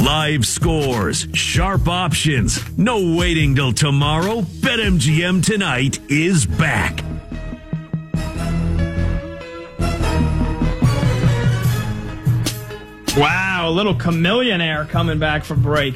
Live scores, sharp options, no waiting till tomorrow. BetMGM Tonight is back. Wow, a little chameleon air coming back from break.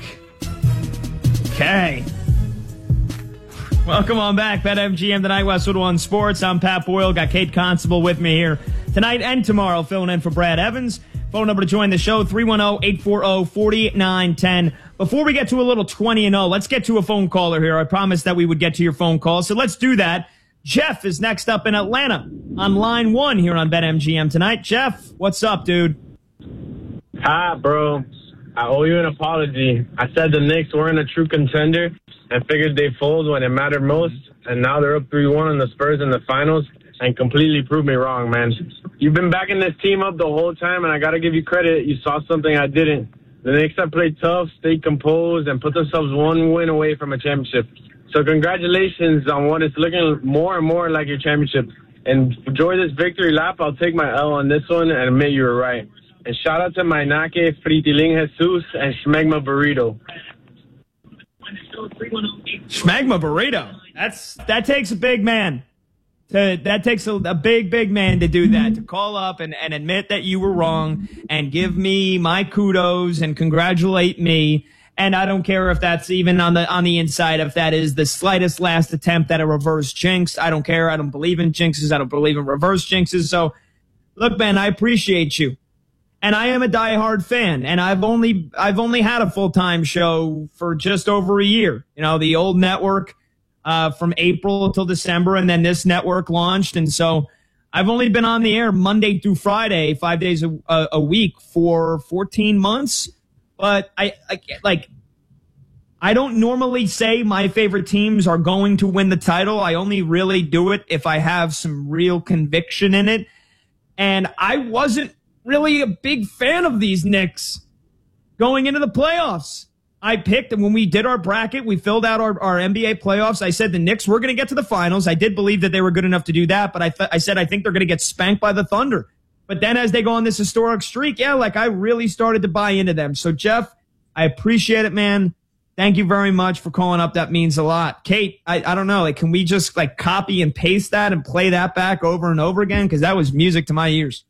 Okay. Welcome on back. BetMGM Tonight, Westwood One Sports. I'm Pat Boyle. Got Kate Constable with me here tonight and tomorrow, filling in for Brad Evans. Phone number to join the show, 310-840-4910. Before we get to a little 20-0, let's get to a phone caller here. I promised that we would get to your phone call, so let's do that. Jeff is next up in Atlanta on line 1 here on BetMGM Tonight. Jeff, what's up, dude? Hi, bro. I owe you an apology. I said the Knicks weren't a true contender and figured they'd fold when it mattered most, and now they're up 3-1 on the Spurs in the finals and completely proved me wrong, man. You've been backing this team up the whole time, and I got to give you credit. You saw something I didn't. The Knicks have played tough, stayed composed, and put themselves one win away from a championship. So congratulations on what is looking more and more like your championship. And enjoy this victory lap. I'll take my L on this one and admit you were right. And shout out to my Nake, Fritiling Jesus, and Schmegma Burrito. Schmegma Burrito. That takes a big man. That takes a big man to do that, to call up and admit that you were wrong and give me my kudos and congratulate me. And I don't care if that's even on the inside, if that is the slightest last attempt at a reverse jinx. I don't care. I don't believe in jinxes. I don't believe in reverse jinxes. So, look, man, I appreciate you. And I am a diehard fan, and I've only had a full-time show for just over a year. You know, the old network from April until December, and then this network launched. And so I've only been on the air Monday through Friday, 5 days a week for 14 months. But I don't normally say my favorite teams are going to win the title. I only really do it if I have some real conviction in it. And I wasn't really a big fan of these Knicks going into the playoffs. I picked, and when we did our bracket, we filled out our NBA playoffs. I said the Knicks were going to get to the finals. I did believe that they were good enough to do that, but I said I think they're going to get spanked by the Thunder. But then as they go on this historic streak, I really started to buy into them. So, Jeff, I appreciate it, man. Thank you very much for calling up. That means a lot. Kate, I don't know. Can we just copy and paste that and play that back over and over again? Because that was music to my ears.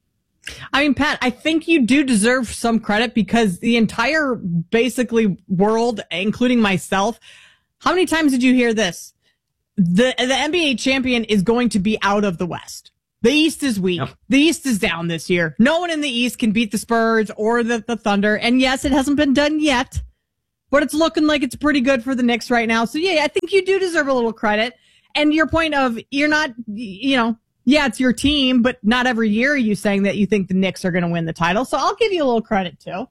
I mean, Pat, I think you do deserve some credit because the entire basically world, including myself, how many times did you hear this? The NBA champion is going to be out of the West. The East is weak. Yep. The East is down this year. No one in the East can beat the Spurs or the Thunder. And yes, it hasn't been done yet, but it's looking like it's pretty good for the Knicks right now. So yeah, I think you do deserve a little credit. And your point of you're not, yeah, it's your team, but not every year are you saying that you think the Knicks are going to win the title. So I'll give you a little credit, too.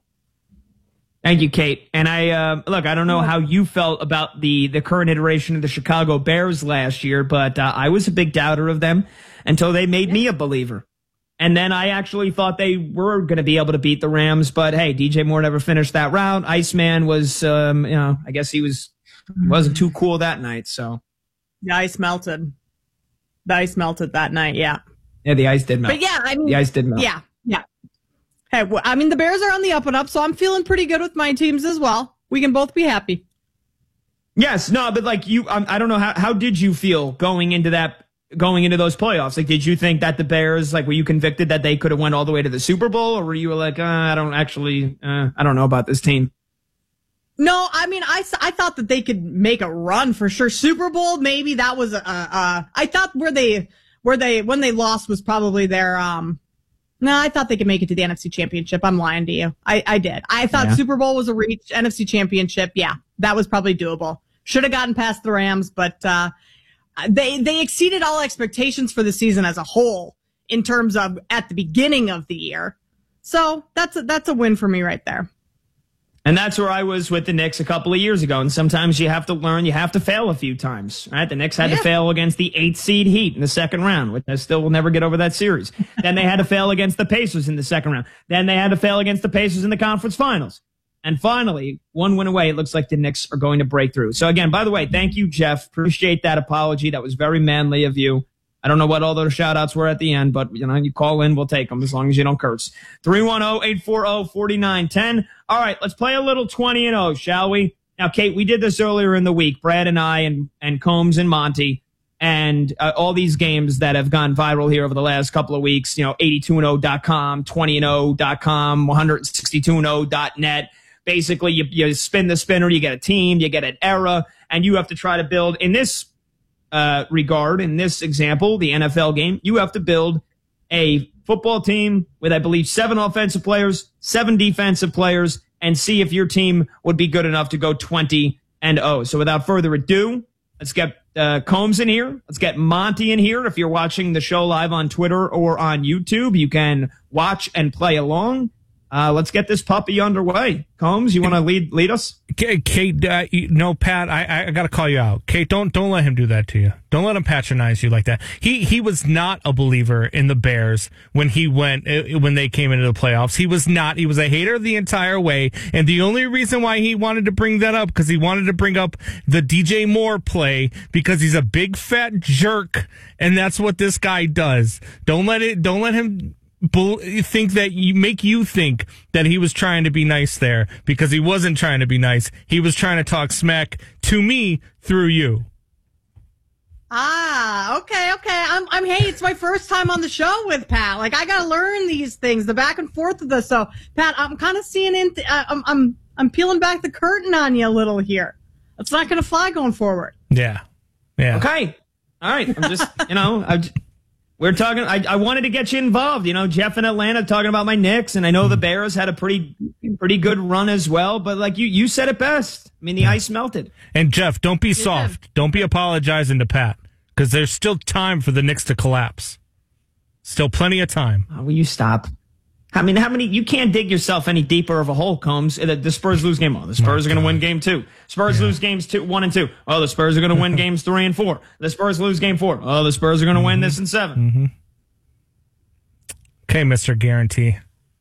Thank you, Kate. And I don't know how you felt about the current iteration of the Chicago Bears last year, but I was a big doubter of them until they made me a believer. And then I actually thought they were going to be able to beat the Rams, but hey, DJ Moore never finished that round. Iceman was, I guess he wasn't too cool that night, so. The ice melted. The ice melted that night, yeah. Yeah, the ice did melt. But yeah, the ice did melt. Yeah. Hey, the Bears are on the up and up, so I'm feeling pretty good with my teams as well. We can both be happy. Yes, no, but I don't know, how did you feel going into those playoffs? Did you think that the Bears, were you convicted that they could have went all the way to the Super Bowl, or were you I don't know about this team? No, I mean, I thought that they could make a run for sure. Super Bowl, maybe that was I thought when they lost was probably their no, I thought they could make it to the NFC Championship. I'm lying to you. I did. I thought Super Bowl was a reach. NFC Championship, yeah, that was probably doable. Should have gotten past the Rams, but they exceeded all expectations for the season as a whole in terms of at the beginning of the year. So that's a win for me right there. And that's where I was with the Knicks a couple of years ago. And sometimes you have to learn, you have to fail a few times, right? The Knicks had to fail against the 8th seed Heat in the second round, which I still will never get over that series. Then they had to fail against the Pacers in the second round. Then they had to fail against the Pacers in the conference finals. And finally, one win away, it looks like the Knicks are going to break through. So again, by the way, thank you, Jeff. Appreciate that apology. That was very manly of you. I don't know what all those shout outs were at the end, but you call in, we'll take them as long as you don't curse. 310-840-4910. All right, let's play a little 20-0, shall we? Now, Kate, we did this earlier in the week. Brad and I and Combs and Monty and all these games that have gone viral here over the last couple of weeks, 82and0.com, 20and0.com, 162and0.net. Basically, you spin the spinner, you get a team, you get an era, and you have to try to build in this regard, in this example, the NFL game, you have to build a football team with, I believe, 7 offensive players, 7 defensive players, and see if your team would be good enough to go 20-0. So without further ado, let's get Combs in here. Let's get Monty in here. If you're watching the show live on Twitter or on YouTube, you can watch and play along. Let's get this puppy underway. Combs, you want to lead us? Kate, Pat, I got to call you out. Kate, don't let him do that to you. Don't let him patronize you like that. He was not a believer in the Bears when they came into the playoffs. He was not. He was a hater the entire way. And the only reason why he wanted to bring that up, because he wanted to bring up the DJ Moore play, because he's a big fat jerk. And that's what this guy does. Don't let him think that make you think that he was trying to be nice there, because he wasn't trying to be nice. He was trying to talk smack to me through you. Okay. Hey, it's my first time on the show with Pat. Like, I gotta learn these things, the back and forth of this. So, Pat, I'm kind of seeing I'm peeling back the curtain on you a little here. It's not gonna fly going forward. Yeah. Okay. All right. I'm just, we're talking. I wanted to get you involved. Jeff in Atlanta talking about my Knicks, and I know the Bears had a pretty good run as well. But like you said it best. I mean, the ice melted. And Jeff, don't be soft. Don't be apologizing to Pat, because there's still time for the Knicks to collapse. Still plenty of time. Oh, will you stop? I mean, how many? You can't dig yourself any deeper of a hole, Combs. The Spurs lose game 1. The Spurs are going to win game 2. Spurs lose games 1 and 2. Oh, the Spurs are going to win games 3 and 4. The Spurs lose game 4. Oh, the Spurs are going to win this in 7. Mm-hmm. Okay, Mr. Guarantee.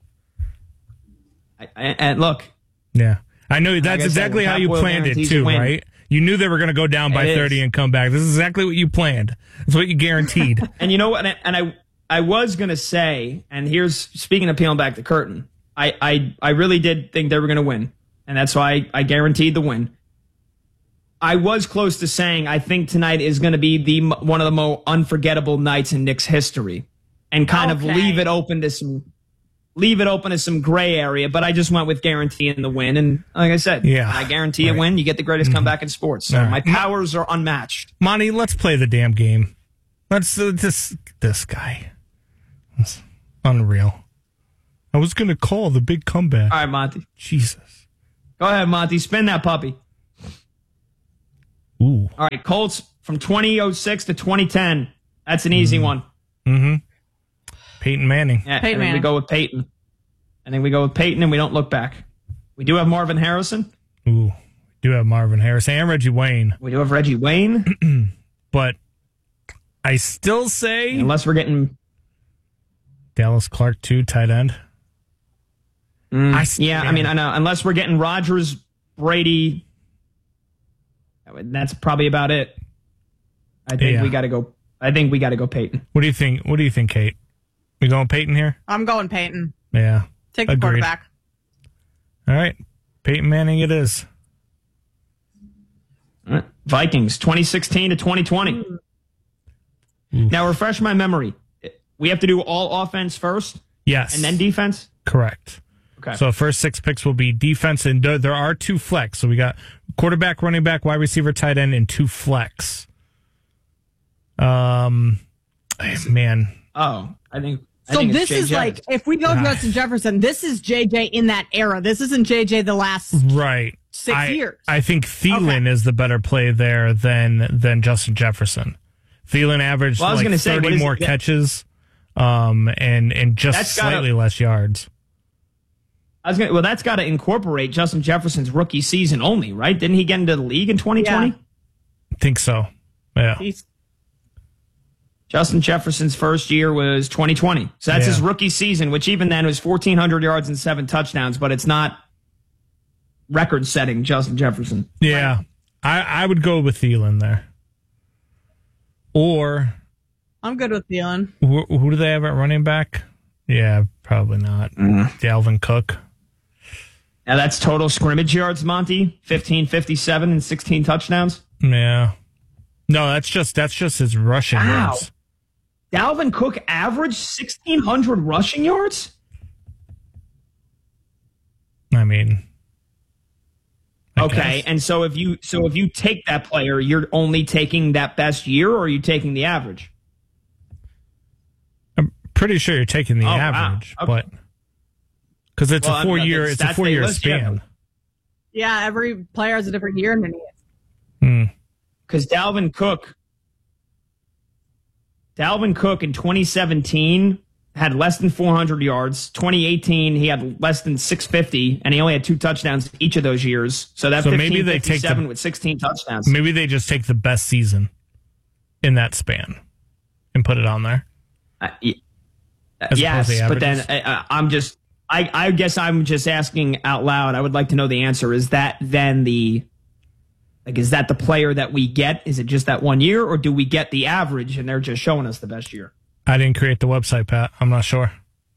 And look. Yeah. I know that's exactly how you planned it too, right? You knew they were going to go down by 30 and come back. This is exactly what you planned. That's what you guaranteed. And you know what? And I was going to say, and here's, speaking of peeling back the curtain, I really did think they were going to win. And that's why I guaranteed the win. I was close to saying I think tonight is going to be one of the more unforgettable nights in Knicks history, and kind of leave it open to some gray area. But I just went with guaranteeing the win. And like I said, I guarantee a win. You get the greatest comeback in sports. So my powers are unmatched. Monty, let's play the damn game. Let's this guy. That's unreal. I was going to call the big comeback. All right, Monty. Jesus. Go ahead, Monty. Spin that puppy. Ooh. All right, Colts from 2006 to 2010. That's an easy one. Mm-hmm. Peyton Manning. Yeah, Peyton Manning. We go with Peyton. I think we go with Peyton and we don't look back. We do have Marvin Harrison. Ooh. We do have Marvin Harrison and Reggie Wayne. We do have Reggie Wayne. But I still say... Unless we're getting... Dallas Clark, too, tight end. I mean, I know. Unless we're getting Rodgers, Brady, that's probably about it. I think we got to go. I think we got to go Peyton. What do you think? What do you think, Kate? We going Peyton here? I'm going Peyton. Yeah. Take the quarterback. All right. Peyton Manning it is. All right. Vikings, 2016 to 2020. Now, refresh my memory. We have to do all offense first? Yes. And then defense? Correct. Okay. So first 6 picks will be defense, and there are 2 flex. So we got quarterback, running back, wide receiver, tight end, and 2 flex. Man. Oh, I think so. This is JJ. like, if we go Justin Jefferson, this is JJ in that era. This isn't JJ the last 6 years. I think Thielen is the better play there than Justin Jefferson. Thielen averaged 30 more catches, and just slightly less yards. That's got to incorporate Justin Jefferson's rookie season only, right? Didn't he get into the league in 2020? I think so. Yeah. Justin Jefferson's first year was 2020. So that's his rookie season, which even then was 1,400 yards and 7 touchdowns, but it's not record-setting Justin Jefferson. Yeah. Right? I would go with Thielen there. Or I'm good with Thielen. Who do they have at running back? Yeah, probably not. Dalvin Cook. Now that's total scrimmage yards, Monty. 1557 and 16 touchdowns. Yeah. No, that's just his rushing Wow. yards. Dalvin Cook averaged 1,600 rushing yards? I mean, Okay, guess. and so if you take that player, you're only taking that best year, or are you taking the average? I'm pretty sure you're taking the Oh, wow. average, Okay. but because it's Well, a I mean, 4-year, the it's a stats 4-year they list, yeah. span. Yeah, every player has a different year underneath. Because Dalvin Cook in 2017 had less than 400 yards. 2018 he had less than 650, and he only had 2 touchdowns each of those years. So that So 15, maybe they take 57 with 16 touchdowns. Maybe they just take the best season in that span and put it on there. As opposed to Yes, the but then averages. I guess I'm just asking out loud. I would like to know the answer. Is that then is that the player that we get? Is it just that 1 year, or do we get the average and they're just showing us the best year? I didn't create the website, Pat. I'm not sure.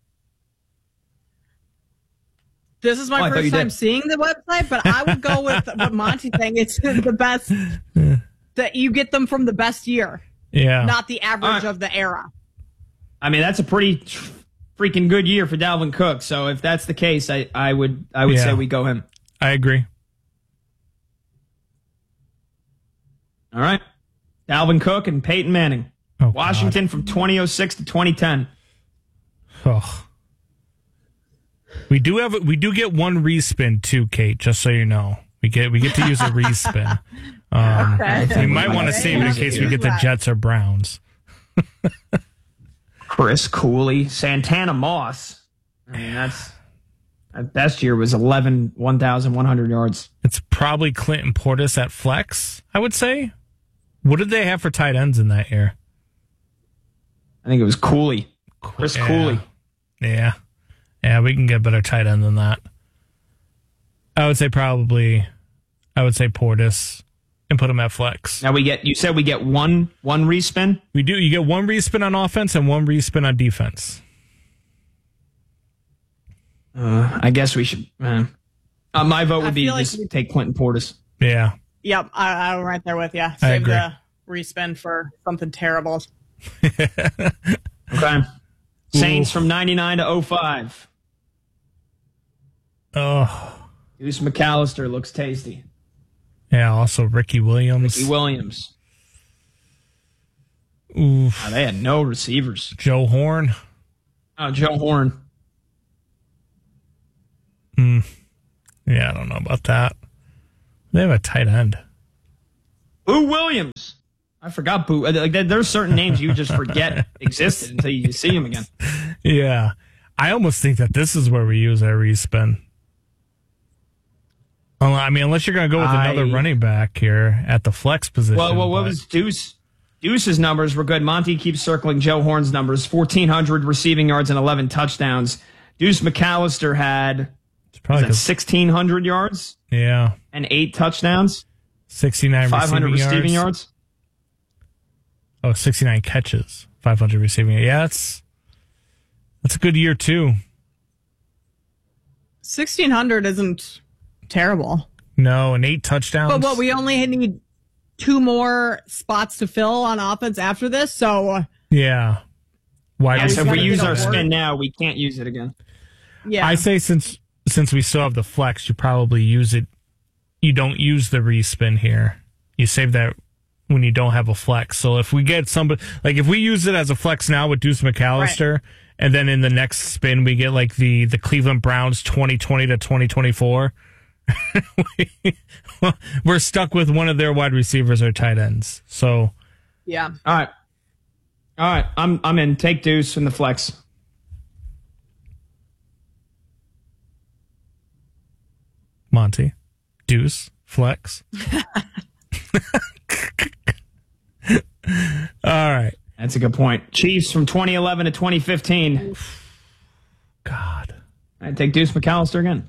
This is Oh, I my thought first you time did. seeing the website, but I would go with what Monty's saying. It's the best that you get them from the best year, Yeah. not the average All right. of the era. I mean, that's a pretty freaking good year for Dalvin Cook. So if that's the case, I would Yeah. say we go him. I agree. All right, Dalvin Cook and Peyton Manning, Oh, Washington from 2006 to 2010. God. Oh. We do get one respin too, Kate. Just so you know, we get to use a respin. Okay. You might want to save it in case we get the Jets or Browns. Chris Cooley, Santana Moss. I mean, that best year was 1,100 yards. It's probably Clinton Portis at flex, I would say. What did they have for tight ends in that year? I think it was Cooley. Chris Yeah. Cooley. Yeah. Yeah, we can get better tight end than that. I would say Portis and put him at flex. Now you said we get one respin? We do. You get one respin on offense and one respin on defense. I guess we should. My vote would be feel like just take Clinton Portis. Yeah. Yep, I'm right there with you. I Save agree. the respin for something terrible. Okay. Saints from 99 to 05. Oh. Deuce McAllister looks tasty. Yeah, also Ricky Williams. Ricky Williams. Oof. Oh, they had no receivers. Joe Horn. Oh, Joe Horn. Yeah, I don't know about that. They have a tight end. Boo Williams. I forgot Boo. Like, there's certain names you just forget existed until you see them again. Yeah. I almost think that this is where we use our respin. I mean, unless you're going to go with another running back here at the flex position. Well, what was Deuce? Deuce's numbers were good. Monty keeps circling Joe Horn's numbers: 1,400 receiving yards and 11 touchdowns. Deuce McAllister had probably 1,600 yards yeah, and 8 touchdowns, 69 500 receiving yards. Oh, 69 catches, 500 receiving. Yeah, that's a good year too. 1,600 isn't terrible. No, and 8 touchdowns. But we only need 2 more spots to fill on offense after this, so yeah. Wide Yeah, so if gotta we receiver. use get our on board. spin now, we can't use it again. yeah. I say since we still have the flex, you probably use it. You don't use the respin here. You save that when you don't have a flex. So if we get somebody, like if we use it as a flex now with Deuce McAllister, and then in the next spin we get like the Cleveland Browns 2020 to 2024, we're stuck with one of their wide receivers or tight ends. So yeah. All right. I'm in. Take Deuce in the flex. Monty, Deuce, flex. All right. That's a good point. Chiefs from 2011 to 2015. God. I take Deuce McAllister again.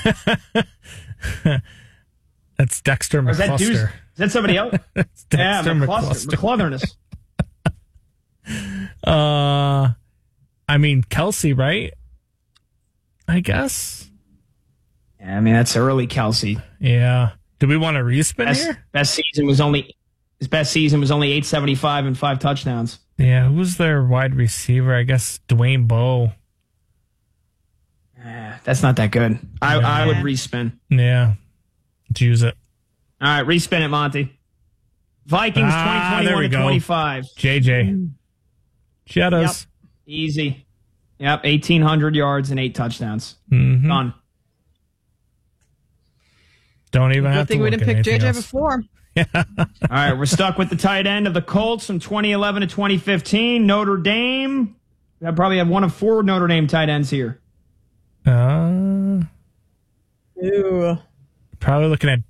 That's Dexter Or is that Deuce? McCluster. Is that somebody else? That's Yeah, Dexter McCluster. McCluster. McClutherness. I mean, Kelsey, right? I guess. Yeah, I mean, that's early Kelsey. Yeah. Do we want to respin here? His best season was only 875 and 5 touchdowns. Yeah, who's their wide receiver? I guess Dwayne Bowe. That's not that good. I would respin. Yeah. Let's use it. All right, respin it, Monty. Vikings 2021 to 25. JJ. Jettas. Yep. Easy. Yep, 1,800 yards and 8 touchdowns. Mm-hmm. Done. Don't even have to Good thing we look didn't at pick anything JJ else. before. All right, we're stuck with the tight end of the Colts from 2011 to 2015. Notre Dame. I probably have one of 4 Notre Dame tight ends here. Ooh. Probably looking at,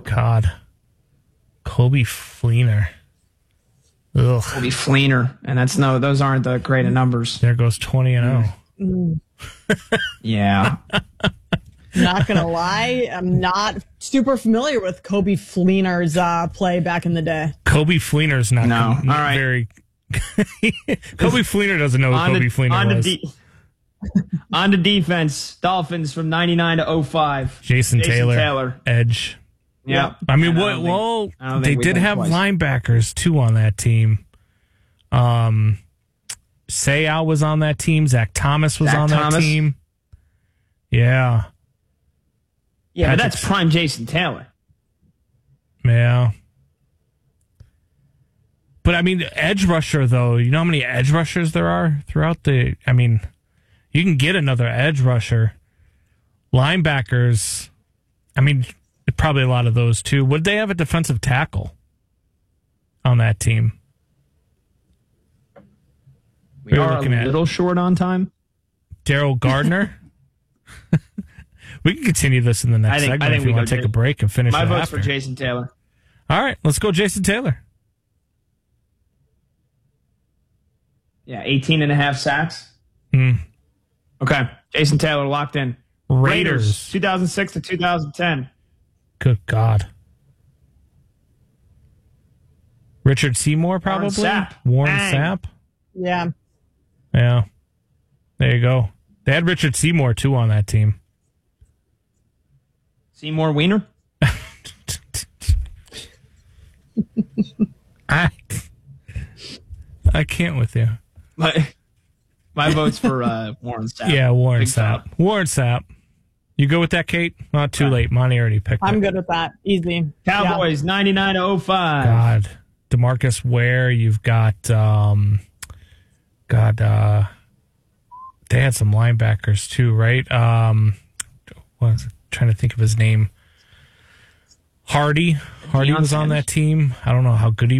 Kobe Fleener. Ugh. Kobe Fleener, and those aren't the great of numbers. There goes 20-0. Yeah. Not gonna lie, I'm not super familiar with Kobe Fleener's play back in the day. Kobe Fleener's not All right. very. Kobe Fleener doesn't know who Kobe Fleener was. On to defense. Dolphins from 99 to 05. Jason Taylor. Edge. Yeah. I mean, they did have linebackers too on that team. Sayal was on that team. Zach Thomas was on that team. Yeah. Yeah, but that's prime Jason Taylor. Yeah. But I mean, edge rusher though, you know how many edge rushers there are throughout the? I mean, you can get another edge rusher. Linebackers, I mean, probably a lot of those too. Would they have a defensive tackle on that team? We are a little short on time. Daryl Gardner. We can continue this in the next segment if you want to take a break and finish it after. My vote's for Jason Taylor. All right, let's go Jason Taylor. Yeah, 18 and a half sacks. Okay, Jason Taylor locked in. Raiders 2006 to 2010. Good God. Richard Seymour, probably? Warren Sapp. Yeah. Yeah. There you go. They had Richard Seymour, too, on that team. Seymour Wiener? I can't with you. My vote's for Warren Sapp. Yeah, Warren Sapp. Warren Sapp. You go with that, Kate? Not too late. Monty already picked it. I'm good with that. Easy. Cowboys, 99 to 05. God. DeMarcus Ware. You've got, they had some linebackers too, right? Trying to think of his name. Hardy was on that team. I don't know how good he